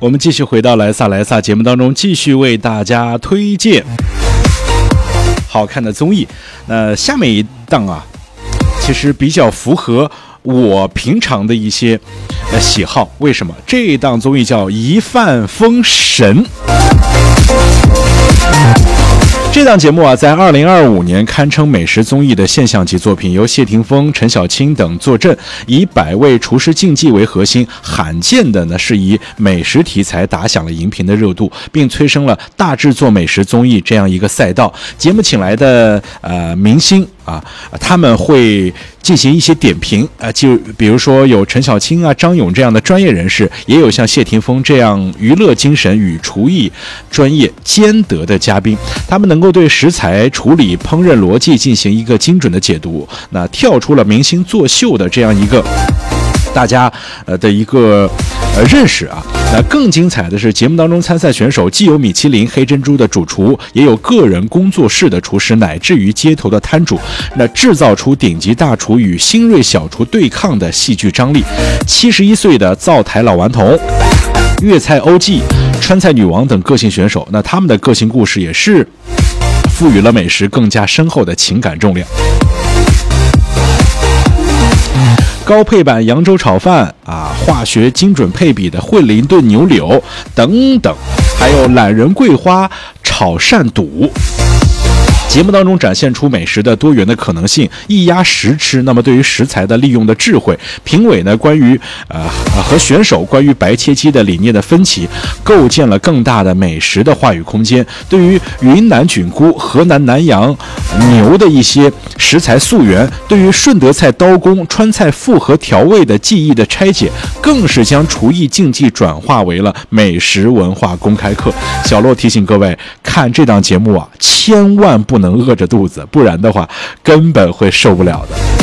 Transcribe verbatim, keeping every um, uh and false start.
我们继续回到莱萨莱萨节目当中，继续为大家推荐好看的综艺。那下面一档啊，其实比较符合我平常的一些呃喜好。为什么？这一档综艺叫《一饭封神》。这档节目啊，在二零二五年堪称美食综艺的现象级作品，由谢霆锋、陈小青等坐镇，以百位厨师竞技为核心，罕见的呢是以美食题材打响了荧屏的热度，并催生了大制作美食综艺这样一个赛道。节目请来的呃明星啊，他们会进行一些点评啊，就比如说有陈小青啊、张勇这样的专业人士，也有像谢霆锋这样娱乐精神与厨艺专业兼得的嘉宾，他们能够对食材处理、烹饪逻辑进行一个精准的解读，那跳出了明星作秀的这样一个大家呃的一个呃认识啊。那更精彩的是，节目当中参赛选手既有米其林黑珍珠的主厨，也有个人工作室的厨师，乃至于街头的摊主，那制造出顶级大厨与新锐小厨对抗的戏剧张力。七十一岁的灶台老顽童、粤菜欧记、川菜女王等个性选手，那他们的个性故事也是赋予了美食更加深厚的情感重量。高配版扬州炒饭啊，化学精准配比的惠灵顿牛柳等等，还有懒人桂花炒鳝肚。节目当中展现出美食的多元的可能性，一鸭十吃。那么对于食材的利用的智慧，评委呢关于呃和选手关于白切鸡的理念的分歧，构建了更大的美食的话语空间。对于云南菌菇、河南南阳牛的一些食材溯源，对于顺德菜刀工、川菜复合调味的技艺的拆解，更是将厨艺竞技转化为了美食文化公开课。小洛提醒各位，看这档节目啊，千万不能饿着肚子，不然的话根本会受不了的。